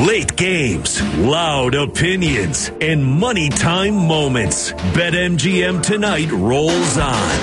Late games, loud opinions, and money time moments. BetMGM tonight rolls on.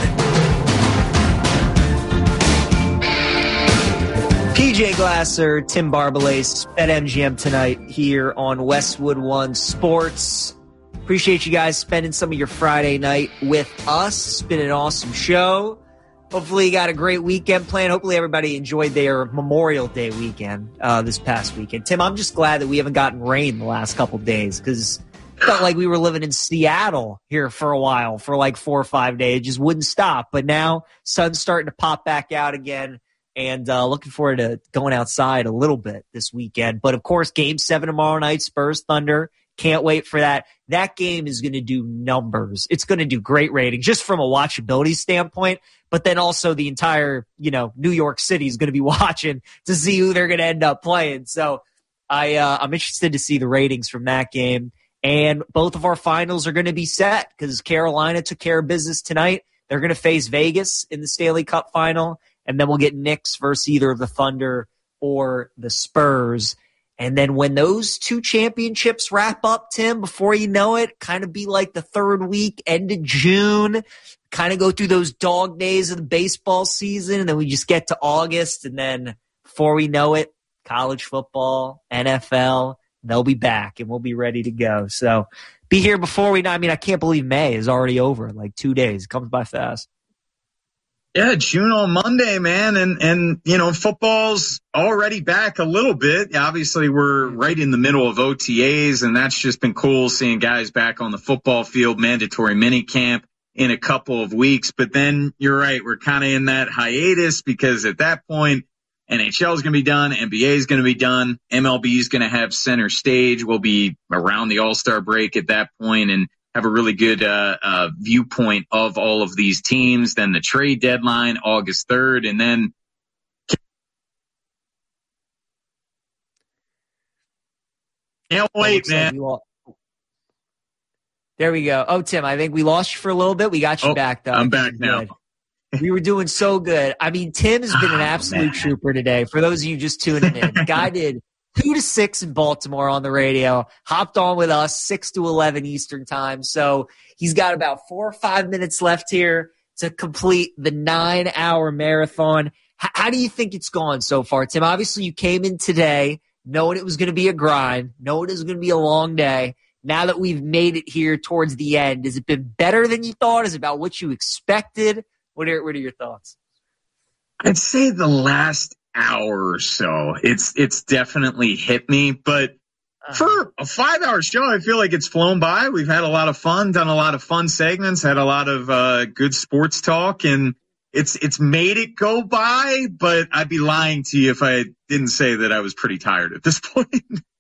PJ Glasser, Tim Barbalace, BetMGM tonight here on Westwood One Sports. Appreciate you guys spending some of your Friday night with us. It's been an awesome show. Hopefully you got a great weekend planned. Hopefully everybody enjoyed their Memorial Day weekend this past weekend. Tim, I'm just glad that we haven't gotten rain the last couple days because it felt like we were living in Seattle here for a while, for like 4 or 5 days. It just wouldn't stop. But now sun's starting to pop back out again, and looking forward to going outside a little bit this weekend. But, of course, Game 7 tomorrow night, Spurs-Thunder. Can't wait for that. That game is going to do numbers. It's going to do great ratings just from a watchability standpoint, but then also the entire, New York City is going to be watching to see who they're going to end up playing. So I'm interested to see the ratings from that game. And both of our finals are going to be set because Carolina took care of business tonight. They're going to face Vegas in the Stanley Cup final, and then we'll get Knicks versus either the Thunder or the Spurs. And then when those two championships wrap up, Tim, before you know it, kind of be like the third week, end of June, kind of go through those dog days of the baseball season, and then we just get to August, and then before we know it, college football, NFL, they'll be back, and we'll be ready to go. So be here before we know. I mean, I can't believe May is already over in like 2 days. It comes by fast. Yeah, June on Monday, man. And football's already back a little bit. Obviously, we're right in the middle of OTAs, and that's just been cool seeing guys back on the football field, mandatory minicamp in a couple of weeks. But then you're right, we're kind of in that hiatus because at that point, NHL is going to be done, NBA is going to be done, MLB is going to have center stage. We'll be around the All-Star break at that point and have a really good viewpoint of all of these teams. Then the trade deadline, August 3rd, and then can't wait, man. There we go. Oh, Tim, I think we lost you for a little bit. We got you back, though. I'm back now. We were doing so good. I mean, Tim has been an absolute trooper today. For those of you just tuning in, the guy did 2 to 6 in Baltimore on the radio, hopped on with us 6 to 11 Eastern time. So he's got about 4 or 5 minutes left here to complete the 9-hour marathon. How do you think it's gone so far, Tim? Obviously, you came in today knowing it was going to be a grind, knowing it was going to be a long day. Now that we've made it here towards the end, has it been better than you thought? Is it about what you expected? What are your thoughts? I'd say the last hour or so, it's definitely hit me. But for a 5-hour show, I feel like it's flown by. We've had a lot of fun, done a lot of fun segments, had a lot of good sports talk, and it's made it go by. But I'd be lying to you if I didn't say that I was pretty tired at this point.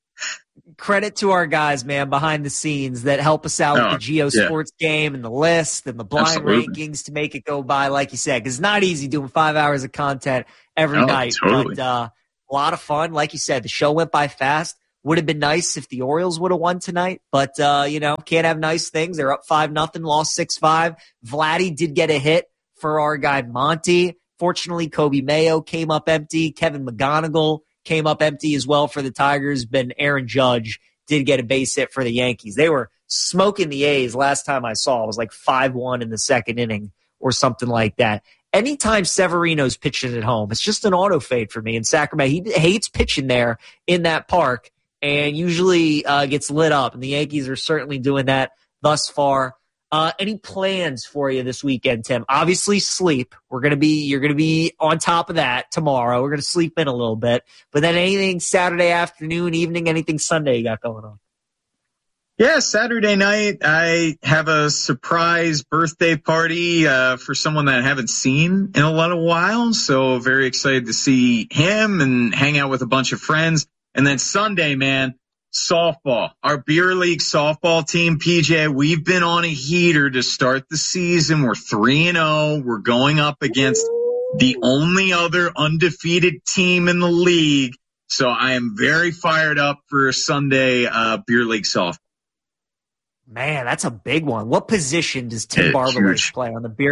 Credit to our guys, man, behind the scenes that help us out with the Geo Sports game and the list and the blind rankings to make it go by, like you said, because it's not easy doing 5 hours of content every night. Totally. But a lot of fun. Like you said, the show went by fast. Would have been nice if the Orioles would have won tonight, but, can't have nice things. They're up 5-0, lost 6-5. Vladdy did get a hit for our guy Monty. Fortunately, Kobe Mayo came up empty. Kevin McGonigal came up empty as well for the Tigers. But Aaron Judge did get a base hit for the Yankees. They were smoking the A's last time I saw. It was like 5-1 in the second inning or something like that. Anytime Severino's pitching at home, it's just an auto fade for me in Sacramento. He hates pitching there in that park and usually gets lit up. And the Yankees are certainly doing that thus far. Any plans for you this weekend, Tim? Obviously, sleep. You're going to be on top of that tomorrow. We're going to sleep in a little bit. But then anything Saturday afternoon, evening, anything Sunday you got going on? Yeah, Saturday night, I have a surprise birthday party for someone that I haven't seen in a lot of while. So very excited to see him and hang out with a bunch of friends. And then Sunday, man, softball. Our beer league softball team, PJ, we've been on a heater to start the season. We're 3-0. We're going up against the only other undefeated team in the league. So I am very fired up for Sunday beer league softball. Man, that's a big one. What position does Tim Barbalace play on the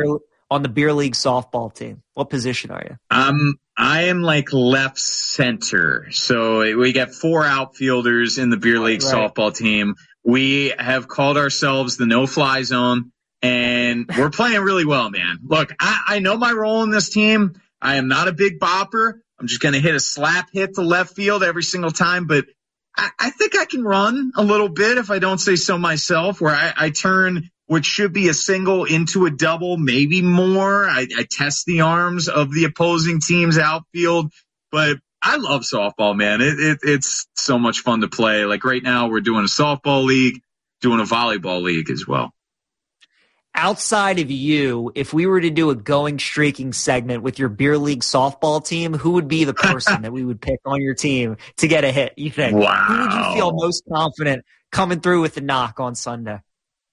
on the beer league softball team? What position are you? I am like left center. So we got 4 outfielders in the beer league softball team. We have called ourselves the no-fly zone, and we're playing really well, man. Look, I know my role in this team. I am not a big bopper. I'm just going to hit a slap hit to left field every single time, but I think I can run a little bit, if I don't say so myself, where I turn what should be a single into a double, maybe more. I test the arms of the opposing team's outfield, but I love softball, man. It's so much fun to play. Like right now, we're doing a softball league, doing a volleyball league as well. Outside of you, if we were to do a going streaking segment with your beer league softball team, who would be the person that we would pick on your team to get a hit, you think? Wow. Who would you feel most confident coming through with the knock on Sunday?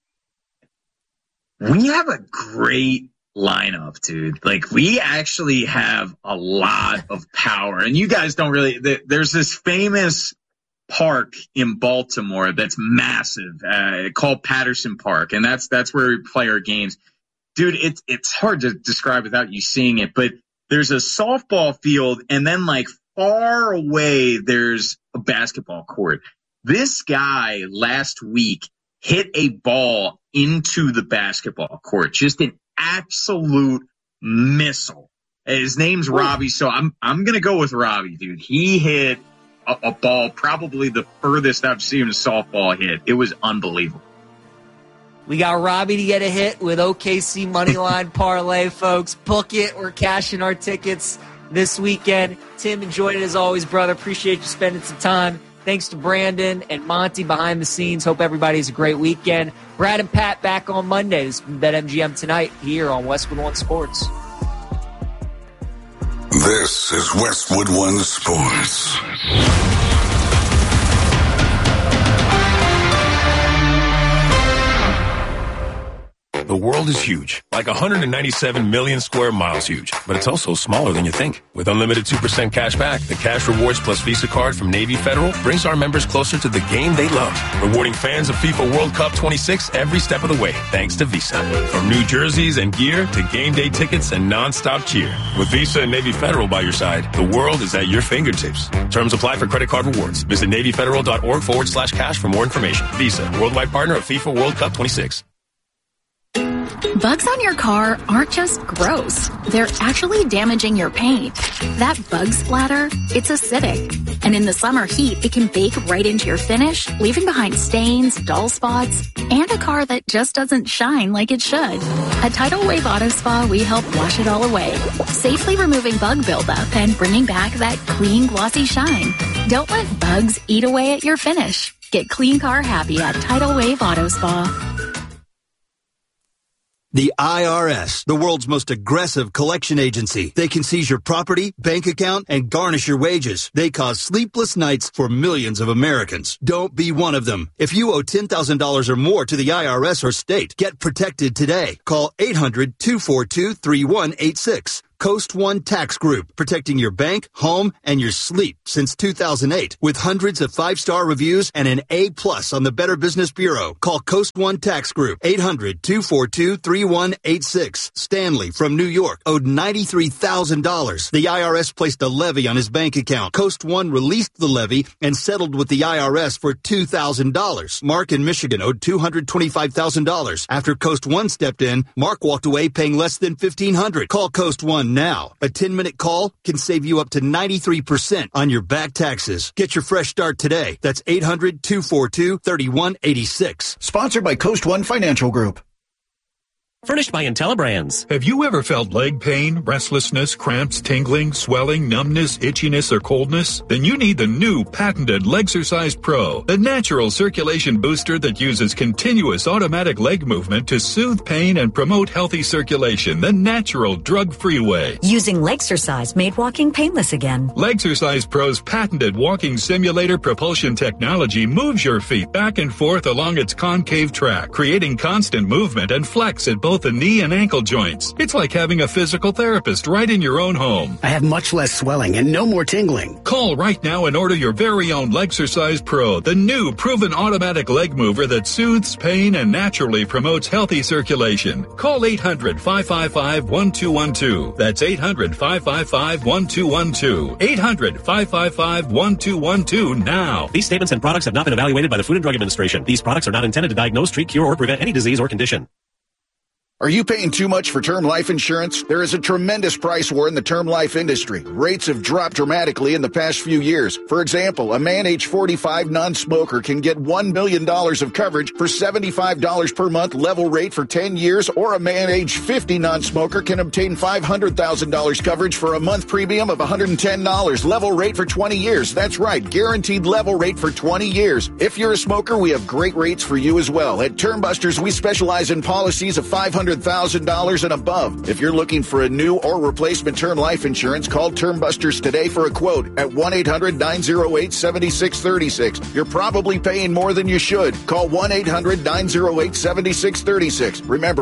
We have a great lineup, dude. Like, we actually have a lot of power. And you guys don't really – there's this famous park in Baltimore that's massive called Patterson Park, and that's where we play our games. Dude, it's hard to describe without you seeing it, but there's a softball field, and then, like, far away there's a basketball court. This guy last week hit a ball into the basketball court, just an absolute missile. His name's Robbie, so I'm going to go with Robbie, dude. He hit a ball, probably the furthest I've seen a softball hit. It was unbelievable. We got Robbie to get a hit with OKC Moneyline Parlay, folks. Book it. We're cashing our tickets this weekend. Tim, enjoyed it as always, brother. Appreciate you spending some time. Thanks to Brandon and Monty behind the scenes. Hope everybody has a great weekend. Brad and Pat back on Monday. This has been BetMGM Tonight here on Westwood One Sports. This is Westwood One Sports. The world is huge, like 197 million square miles huge, but it's also smaller than you think. With unlimited 2% cash back, the Cash Rewards Plus Visa card from Navy Federal brings our members closer to the game they love, rewarding fans of FIFA World Cup 26 every step of the way, thanks to Visa. From new jerseys and gear to game day tickets and nonstop cheer. With Visa and Navy Federal by your side, the world is at your fingertips. Terms apply for credit card rewards. Visit NavyFederal.org/cash for more information. Visa, worldwide partner of FIFA World Cup 26. Bugs on your car aren't just gross. They're actually damaging your paint. That bug splatter, it's acidic. And in the summer heat, it can bake right into your finish, leaving behind stains, dull spots, and a car that just doesn't shine like it should. At Tidal Wave Auto Spa, we help wash it all away, safely removing bug buildup and bringing back that clean, glossy shine. Don't let bugs eat away at your finish. Get clean car happy at Tidal Wave Auto Spa. The IRS, the world's most aggressive collection agency. They can seize your property, bank account, and garnish your wages. They cause sleepless nights for millions of Americans. Don't be one of them. If you owe $10,000 or more to the IRS or state, get protected today. Call 800-242-3186. Coast One Tax Group, protecting your bank, home, and your sleep since 2008. With hundreds of 5-star reviews and an A+ on the Better Business Bureau. Call Coast One Tax Group, 800-242-3186. Stanley from New York owed $93,000. The IRS placed a levy on his bank account. Coast One released the levy and settled with the IRS for $2,000. Mark in Michigan owed $225,000. After Coast One stepped in, Mark walked away paying less than $1,500. Call Coast One now. A 10-minute call can save you up to 93% on your back taxes. Get your fresh start today. That's 800-242-3186. Sponsored by Coast One Financial Group. Furnished by IntelliBrands. Have you ever felt leg pain, restlessness, cramps, tingling, swelling, numbness, itchiness, or coldness? Then you need the new patented Legsercise Pro, the natural circulation booster that uses continuous automatic leg movement to soothe pain and promote healthy circulation the natural drug-free way. Using Legsercise made walking painless again. Legsercise Pro's patented walking simulator propulsion technology moves your feet back and forth along its concave track, creating constant movement and flex at both both the knee and ankle joints. It's like having a physical therapist right in your own home. I have much less swelling and no more tingling. Call right now and order your very own Legsercise Pro, the new proven automatic leg mover that soothes pain and naturally promotes healthy circulation. Call 800-555-1212. That's 800-555-1212. 800-555-1212 now. These statements and products have not been evaluated by the Food and Drug Administration. These products are not intended to diagnose, treat, cure, or prevent any disease or condition. Are you paying too much for term life insurance? There is a tremendous price war in the term life industry. Rates have dropped dramatically in the past few years. For example, a man age 45 non-smoker can get $1 million of coverage for $75 per month level rate for 10 years, or a man age 50 non-smoker can obtain $500,000 coverage for a month premium of $110 level rate for 20 years. That's right, guaranteed level rate for 20 years. If you're a smoker, we have great rates for you as well. At Term Busters, we specialize in policies of $500,000 and above. If you're looking for a new or replacement term life insurance, call Term Busters today for a quote at 1-800-908-7636. You're probably paying more than you should. Call 1-800-908-7636. Remember,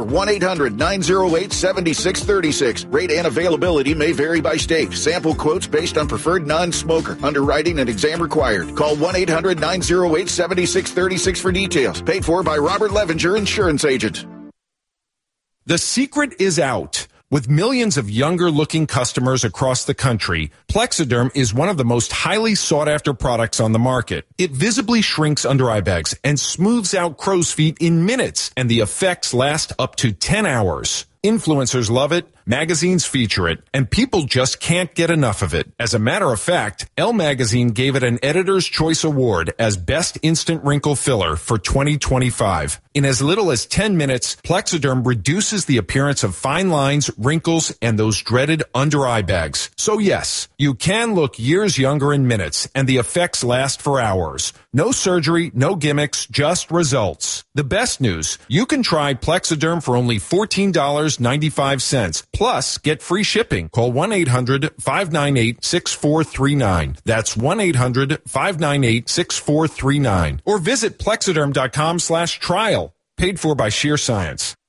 1-800-908-7636. Rate and availability may vary by state. Sample quotes based on preferred non-smoker. Underwriting and exam required. Call 1-800-908-7636 for details. Paid for by Robert Levinger, Insurance Agent. The secret is out. With millions of younger-looking customers across the country, Plexiderm is one of the most highly sought-after products on the market. It visibly shrinks under-eye bags and smooths out crow's feet in minutes, and the effects last up to 10 hours. Influencers love it, magazines feature it, and people just can't get enough of it. As a matter of fact, Elle Magazine gave it an Editor's Choice Award as Best Instant Wrinkle Filler for 2025. In as little as 10 minutes, Plexiderm reduces the appearance of fine lines, wrinkles, and those dreaded under-eye bags. So yes, you can look years younger in minutes, and the effects last for hours. No surgery, no gimmicks, just results. The best news, you can try Plexiderm for only $14.95. Plus, get free shipping. Call 1-800-598-6439. That's 1-800-598-6439. Or visit Plexiderm.com/trial. Paid for by Sheer Science.